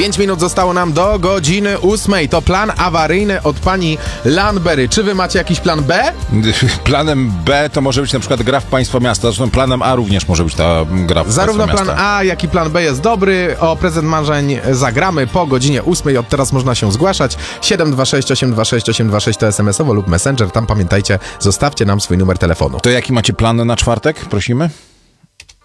5 minut zostało nam do godziny 8. To plan awaryjny od pani Lanberry. Czy wy macie jakiś plan B? Planem B to może być na przykład gra w Państwo Miasta. Zresztą planem A również może być ta gra w Zarówno Państwo plan Miasta. A, jak i plan B jest dobry. O prezent marzeń zagramy po godzinie 8. Od teraz można się zgłaszać. 726 826 826 to SMS-owo lub Messenger. Tam pamiętajcie, zostawcie nam swój numer telefonu. To jaki macie plan na czwartek? Prosimy.